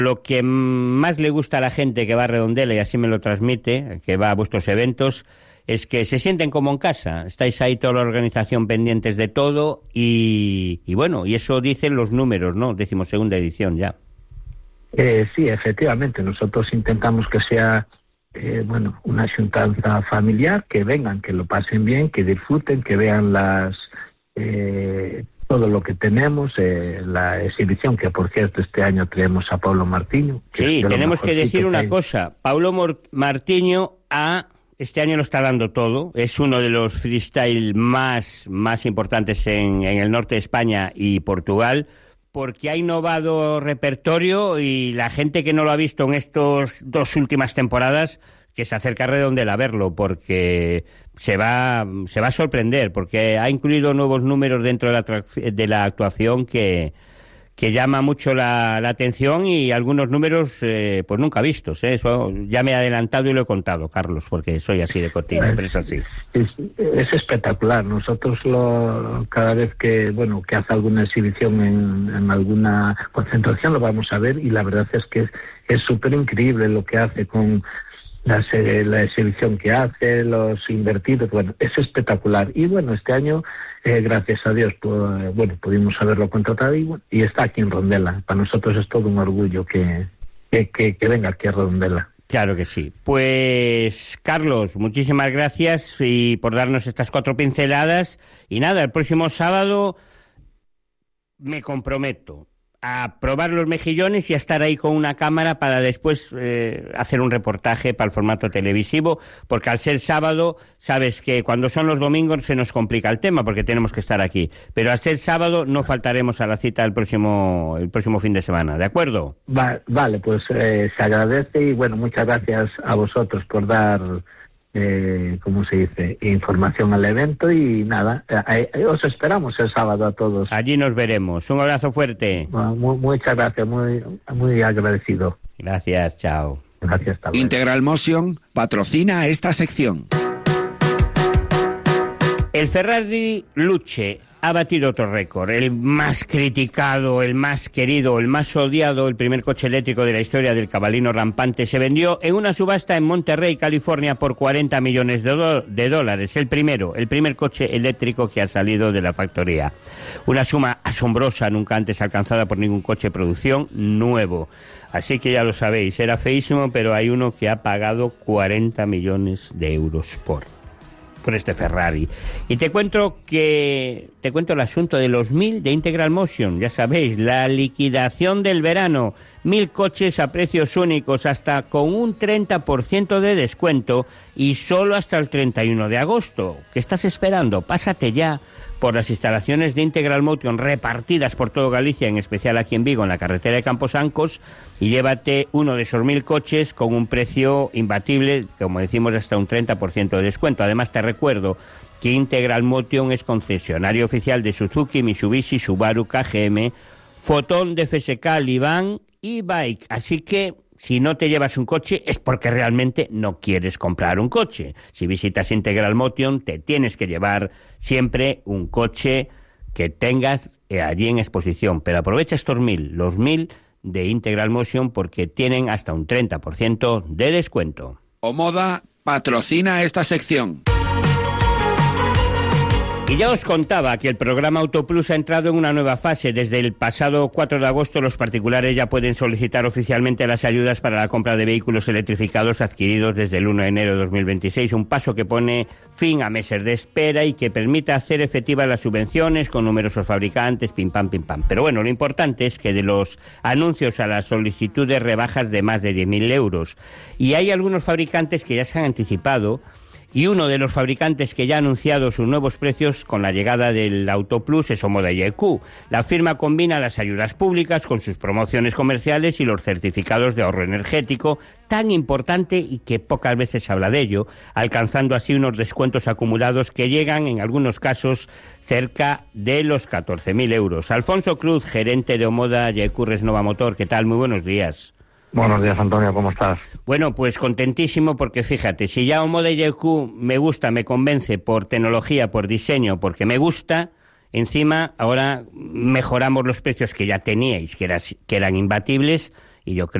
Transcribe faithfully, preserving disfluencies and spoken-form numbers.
Lo que más le gusta a la gente que va a Redondela, y así me lo transmite, que va a vuestros eventos, es que se sienten como en casa. Estáis ahí toda la organización pendientes de todo y, y bueno, y eso dicen los números, ¿no? Decimosegunda edición ya. Eh, sí, efectivamente. Nosotros intentamos que sea, eh, bueno, una xuntanza familiar, que vengan, que lo pasen bien, que disfruten, que vean las... Eh, todo lo que tenemos, eh, la exhibición, que por cierto este año traemos a Paulo Martiño. Sí, tenemos que decir una que cosa. Paulo Mor- Martiño a, este año lo está dando todo. Es uno de los freestyle más, más importantes en, en el norte de España y Portugal, porque ha innovado repertorio y la gente que no lo ha visto en estas dos últimas temporadas, que se acerca a Redondela a verlo, porque se va se va a sorprender, porque ha incluido nuevos números dentro de la, de la actuación que, que llama mucho la, la atención, y algunos números eh, pues nunca vistos, ¿eh? Eso ya me he adelantado y lo he contado, Carlos, porque soy así de cotidiano, pero es así. Es, es espectacular. Nosotros lo, cada vez que bueno que hace alguna exhibición en, en alguna concentración lo vamos a ver, y la verdad es que es súper increíble lo que hace con La, la exhibición que hace, los invertidos, bueno, es espectacular. Y bueno, este año, eh, gracias a Dios, pues, bueno, pudimos haberlo contratado y, bueno, y está aquí en Redondela. Para nosotros es todo un orgullo que, que, que, que venga aquí a Redondela. Claro que sí. Pues, Carlos, muchísimas gracias y por darnos estas cuatro pinceladas. Y nada, el próximo sábado me comprometo a probar los mejillones y a estar ahí con una cámara para después eh, hacer un reportaje para el formato televisivo, porque al ser sábado, sabes que cuando son los domingos se nos complica el tema porque tenemos que estar aquí, pero al ser sábado no faltaremos a la cita el próximo el próximo fin de semana, ¿de acuerdo? Va, vale, pues eh, se agradece y bueno, muchas gracias a vosotros por dar... Eh, ¿cómo se dice? Información al evento y nada, eh, eh, os esperamos el sábado a todos. Allí nos veremos. Un abrazo fuerte. Bueno, muy, muchas gracias, muy, muy agradecido. Gracias, chao. Gracias, hasta luego. Integral Motion patrocina esta sección. El Ferrari Luce ha batido otro récord, el más criticado, el más querido, el más odiado, el primer coche eléctrico de la historia del cabalino rampante. Se vendió en una subasta en Monterrey, California, por cuarenta millones de, do- de dólares. El primero, el primer coche eléctrico que ha salido de la factoría. Una suma asombrosa, nunca antes alcanzada por ningún coche de producción nuevo. Así que ya lo sabéis, era feísimo, pero hay uno que ha pagado cuarenta millones de euros por... por este Ferrari. Y te cuento que te cuento el asunto de los mil de Integral Motion. Ya sabéis, la liquidación del verano. Mil coches a precios únicos, hasta con un treinta por ciento de descuento, y solo hasta el treinta y uno de agosto. ¿Qué estás esperando? Pásate ya por las instalaciones de Integral Motion repartidas por todo Galicia, en especial aquí en Vigo, en la carretera de Camposancos, y llévate uno de esos mil coches con un precio imbatible, como decimos, hasta un treinta por ciento de descuento. Además, te recuerdo que Integral Motion es concesionario oficial de Suzuki, Mitsubishi, Subaru, K G M, Fotón, D F S K, Livan y Bike. Así que si no te llevas un coche es porque realmente no quieres comprar un coche. Si visitas Integral Motion te tienes que llevar siempre un coche que tengas eh, allí en exposición. Pero aprovecha estos mil, los mil de Integral Motion, porque tienen hasta un treinta por ciento de descuento. Omoda patrocina esta sección. Y ya os contaba que el programa Autoplus ha entrado en una nueva fase. Desde el pasado cuatro de agosto los particulares ya pueden solicitar oficialmente las ayudas para la compra de vehículos electrificados adquiridos desde el uno de enero de dos mil veintiséis, un paso que pone fin a meses de espera y que permite hacer efectivas las subvenciones con numerosos fabricantes, pim pam, pim pam. Pero bueno, lo importante es que de los anuncios a las solicitudes rebajas de más de diez mil euros. Y hay algunos fabricantes que ya se han anticipado, y uno de los fabricantes que ya ha anunciado sus nuevos precios con la llegada del Autoplus es Omoda Y E Q. La firma combina las ayudas públicas con sus promociones comerciales y los certificados de ahorro energético, tan importante y que pocas veces se habla de ello, alcanzando así unos descuentos acumulados que llegan en algunos casos cerca de los catorce mil euros. Alfonso Cruz, gerente de Omoda Y E Q Resnova Motor, ¿qué tal? Muy buenos días. Buenos días, Antonio, ¿cómo estás? Bueno, pues contentísimo, porque fíjate, si ya Omoda Y E Q me gusta, me convence por tecnología, por diseño, porque me gusta, encima ahora mejoramos los precios que ya teníais, que, eras, que eran imbatibles, y yo creo